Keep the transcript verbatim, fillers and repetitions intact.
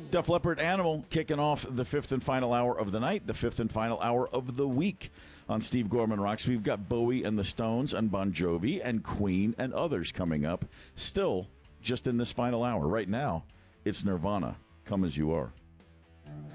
Def Leppard Animal kicking off the fifth and final hour of the night, the fifth and final hour of the week on Steve Gorman Rocks. We've got Bowie and the Stones and Bon Jovi and Queen and others coming up. Still, just in this final hour. Right now, it's Nirvana, Come As You Are.